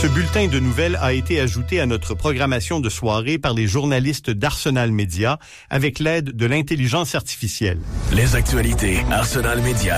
Ce bulletin de nouvelles a été ajouté à notre programmation de soirée par les journalistes d'Arsenal Média avec l'aide de l'intelligence artificielle. Les actualités Arsenal Média.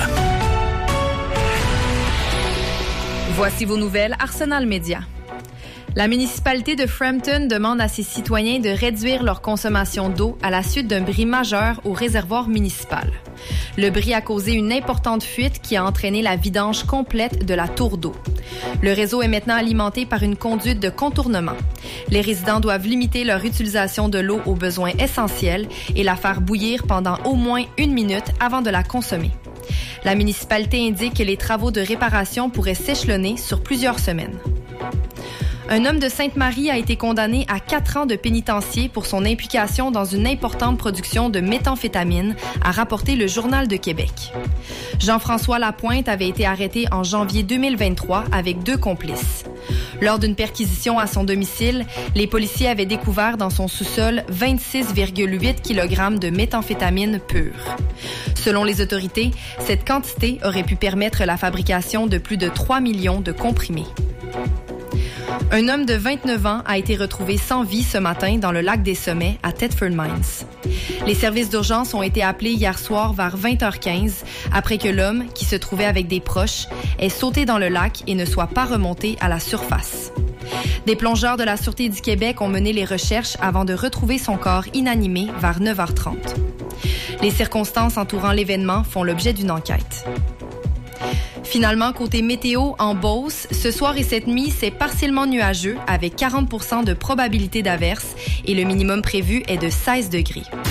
Voici vos nouvelles Arsenal Média. La municipalité de Frampton demande à ses citoyens de réduire leur consommation d'eau à la suite d'un bris majeur au réservoir municipal. Le bris a causé une importante fuite qui a entraîné la vidange complète de la tour d'eau. Le réseau est maintenant alimenté par une conduite de contournement. Les résidents doivent limiter leur utilisation de l'eau aux besoins essentiels et la faire bouillir pendant au moins 1 minute avant de la consommer. La municipalité indique que les travaux de réparation pourraient s'échelonner sur plusieurs semaines. Un homme de Sainte-Marie a été condamné à 4 ans de pénitencier pour son implication dans une importante production de méthamphétamine, a rapporté le Journal de Québec. Jean-François Lapointe avait été arrêté en janvier 2023 avec 2 complices. Lors d'une perquisition à son domicile, les policiers avaient découvert dans son sous-sol 26,8 kg de méthamphétamine pure. Selon les autorités, cette quantité aurait pu permettre la fabrication de plus de 3 millions de comprimés. Un homme de 29 ans a été retrouvé sans vie ce matin dans le lac des Sommets à Thetford Mines. Les services d'urgence ont été appelés hier soir vers 20h15 après que l'homme, qui se trouvait avec des proches, ait sauté dans le lac et ne soit pas remonté à la surface. Des plongeurs de la Sûreté du Québec ont mené les recherches avant de retrouver son corps inanimé vers 9h30. Les circonstances entourant l'événement font l'objet d'une enquête. Finalement, côté météo, en Beauce, ce soir et cette nuit, c'est partiellement nuageux avec 40% de probabilité d'averse et le minimum prévu est de 16 degrés.